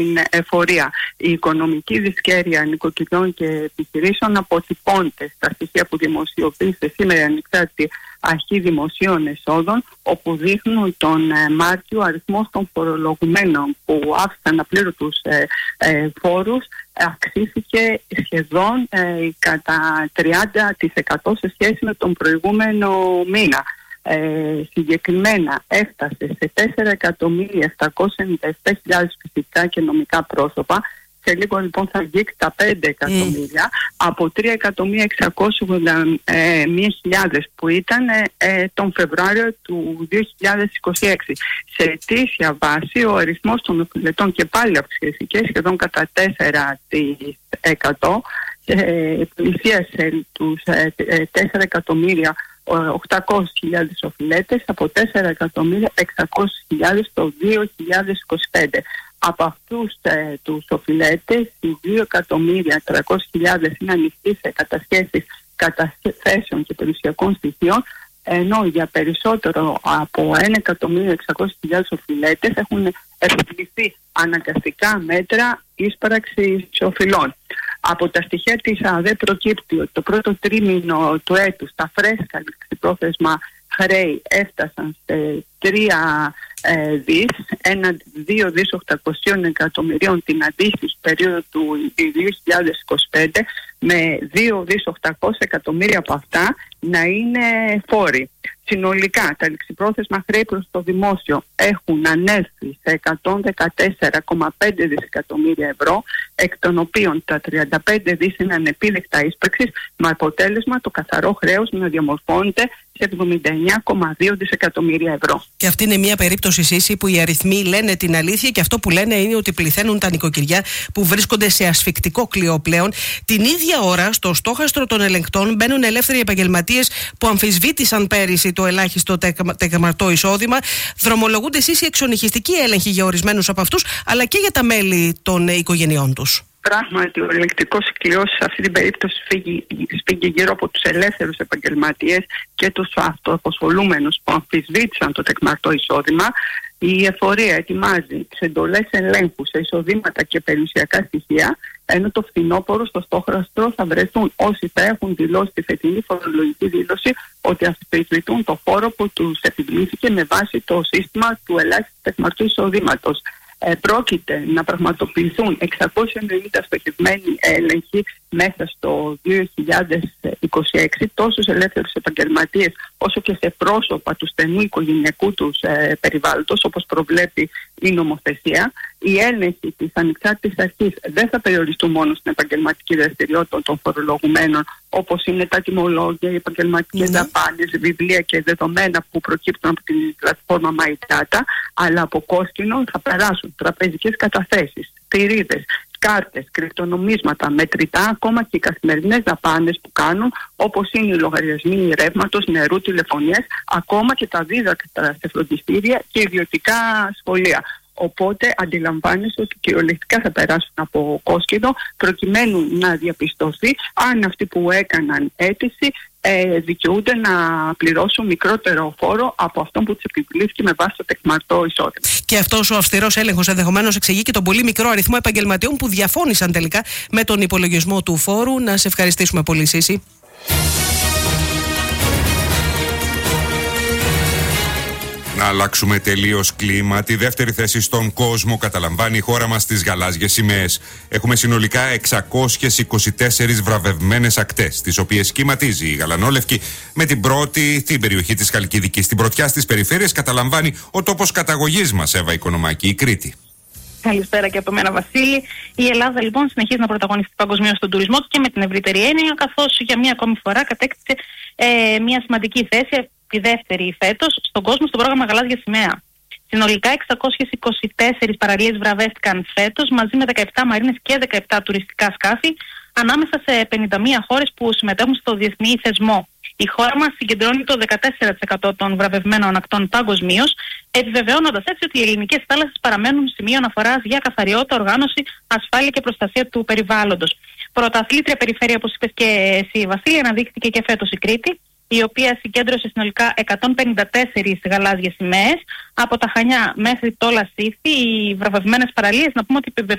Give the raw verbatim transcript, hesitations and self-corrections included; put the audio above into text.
την εφορία. Η οικονομική δυσκέρεια νοικοκυριών και επιχειρήσεων αποτυπώνεται στα στοιχεία που δημοσιοποιείται σήμερα η ανεξάρτητη αρχή δημοσίων εσόδων, όπου δείχνουν τον ε, Μάρτιο αριθμός των φορολογουμένων που άφησαν απλήρωτους ε, ε, φόρους αυξήθηκε σχεδόν ε, κατά τριάντα τοις εκατό σε σχέση με τον προηγούμενο μήνα. Ε, συγκεκριμένα έφτασε σε τέσσερα εκατομμύρια επτακόσιες ενενήντα επτά χιλιάδες φυσικά και νομικά πρόσωπα. Σε λίγο λοιπόν θα αγγίξει τα πέντε εκατομμύρια mm. από τρία εκατομμύρια εξακόσιες ογδόντα μία χιλιάδες που ήταν ε, τον Φεβρουάριο του δύο χιλιάδες είκοσι έξι. Σε ετήσια βάση ο αριθμός των οφειλετών και πάλι αυξήθηκε σχεδόν κατά τέσσερα τοις εκατό. Ε, πλησίασε τους ε, ε, τέσσερα εκατομμύρια οκτακόσιες χιλιάδες οφειλέτες από τέσσερα εκατομμύρια εξακόσιες χιλιάδες το δύο χιλιάδες είκοσι πέντε. Από αυτούς ε, τους οφειλέτες, οι δύο εκατομμύρια τριακόσιες χιλιάδες είναι ανοιχτοί σε κατασχέσεις καταθέσεων και περιουσιακών στοιχείων, ενώ για περισσότερο από ένα εκατομμύριο εξακόσιες χιλιάδες οφειλέτες έχουν επιβληθεί αναγκαστικά μέτρα ίσπραξης οφειλών. Από τα στοιχεία της ΑΔΕ προκύπτει ότι το πρώτο τρίμηνο του έτους τα φρέσκα ληξιπρόθεσμα χρέη έφτασαν σε τρία ε, δις, ένα δύο δις οκτακόσια εκατομμυρίων την αντίστοιχη περίοδο του δύο χιλιάδες είκοσι πέντε, με δύο δις οκτακόσια εκατομμύρια από αυτά να είναι φόροι. Συνολικά τα ληξιπρόθεσμα χρέη προς το δημόσιο έχουν ανέλθει σε εκατόν δεκατέσσερα κόμμα πέντε δισεκατομμύρια ευρώ, εκ των οποίων τα τριάντα πέντε δις είναι ανεπίλεκτα ίσπραξης, με αποτέλεσμα το καθαρό χρέος να διαμορφώνεται σε εβδομήντα εννέα κόμμα δύο δισεκατομμύρια ευρώ. Και αυτή είναι μια περίπτωση, Σύση, που οι αριθμοί λένε την αλήθεια και αυτό που λένε είναι ότι πληθαίνουν τα νοικοκυριά που βρίσκονται σε ασφικτικό κλειό πλέον. Την ίδια ώρα, στο στόχαστρο των ελεγκτών μπαίνουν ελεύθεροι επαγγελματίες που αμφισβήτησαν πέρυσι το ελάχιστο τεκμαρτό εισόδημα. Δρομολογούνται, Σύση, εξονυχιστικοί έλεγχοι για ορισμένους από αυτούς, αλλά και για τα μέλη των οικογενειών τους. Πράγματι, ο ελεγκτικός κλειός σε αυτή την περίπτωση φύγει γύρω από τους ελεύθερους επαγγελματίες και τους αυτοαποσχολούμενους που αμφισβήτησαν το τεκμαρτό εισόδημα. Η εφορία ετοιμάζει τις εντολές ελέγχου σε εισοδήματα και περιουσιακά στοιχεία, ενώ το φθινόπωρο στο στόχαστρο θα βρεθούν όσοι θα έχουν δηλώσει τη φετινή φορολογική δήλωση ότι αμφισβητούν το φόρο που τους επιβλήθηκε με βάση το σύστημα του ελάχιστου τεκμαρτού εισοδήματος. Ε, πρόκειται να πραγματοποιηθούν εξακόσιοι ενενήντα στοχευμένοι έλεγχοι μέσα στο δύο χιλιάδες είκοσι έξι, τόσο σε ελεύθερους επαγγελματίες όσο και σε πρόσωπα του στενού οικογενειακού τους ε, περιβάλλοντος, όπως προβλέπει η νομοθεσία. Οι έλεγχοι της ανεξάρτητης αρχής δεν θα περιοριστούν μόνο στην επαγγελματική δραστηριότητα των φορολογουμένων, όπως είναι τα τιμολόγια, οι επαγγελματικές mm-hmm. δαπάνες, βιβλία και δεδομένα που προκύπτουν από την πλατφόρμα MyData, αλλά από κόσκινο θα περάσουν τραπεζικές καταθέσεις, θηρίδες, κάρτες, κρυπτονομίσματα, μετρητά, ακόμα και οι καθημερινές δαπάνες που κάνουν, όπως είναι οι λογαριασμοί ρεύματος, νερού, τηλεφωνίες, ακόμα και τα δίδακτρα σε φροντιστήρια και ιδιωτικά σχολεία. Οπότε αντιλαμβάνεσαι ότι κυριολεκτικά θα περάσουν από κόσκινο προκειμένου να διαπιστωθεί αν αυτοί που έκαναν αίτηση ε, δικαιούνται να πληρώσουν μικρότερο φόρο από αυτό που τους επιβλήθηκε με βάση το τεκμαρτό εισόδημα. Και αυτός ο αυστηρός έλεγχος ενδεχομένως εξηγεί και τον πολύ μικρό αριθμό επαγγελματιών που διαφώνησαν τελικά με τον υπολογισμό του φόρου. Να σε ευχαριστήσουμε πολύ, Σύση. Να αλλάξουμε τελείως κλίμα. Τη δεύτερη θέση στον κόσμο καταλαμβάνει η χώρα μας στις γαλάζιες σημαίες. Έχουμε συνολικά εξακόσιες είκοσι τέσσερις βραβευμένες ακτές, τις οποίες κυματίζει η γαλανόλευκη, με την πρώτη την περιοχή της Χαλκιδικής. Την πρωτιά στις περιφέρειες καταλαμβάνει ο τόπος καταγωγής μας, Εύα Οικονομάκη, η Κρήτη. Καλησπέρα και από μένα, Βασίλη. Η Ελλάδα λοιπόν συνεχίζει να πρωταγωνιστεί παγκοσμίως στον τουρισμό και με την ευρύτερη έννοια, καθώς για μία ακόμη φορά κατέκτησε ε, μια σημαντική θέση, τη δεύτερη φέτος, στον κόσμο στο πρόγραμμα Γαλάζια Σημαία. Συνολικά εξακόσιες είκοσι τέσσερις παραλίες βραβεύτηκαν φέτος, μαζί με δεκαεπτά μαρίνες και δεκαεπτά τουριστικά σκάφη, ανάμεσα σε πενήντα μία χώρες που συμμετέχουν στο διεθνή θεσμό. Η χώρα μας συγκεντρώνει το δεκατέσσερα τοις εκατό των βραβευμένων ακτών παγκοσμίως, επιβεβαιώνοντας έτσι ότι οι ελληνικές θάλασσες παραμένουν σημείο αναφοράς για καθαριότητα, οργάνωση, ασφάλεια και προστασία του περιβάλλοντος. Πρωταθλήτρια περιφέρεια, όπως είπες και εσύ, Βασίλη, αναδείχθηκε και φέτος η Κρήτη, η οποία συγκέντρωσε συνολικά εκατόν πενήντα τέσσερις γαλάζιες σημαίες. Από τα Χανιά μέχρι το Λασίθι, οι βραβευμένες παραλίες, να πούμε ότι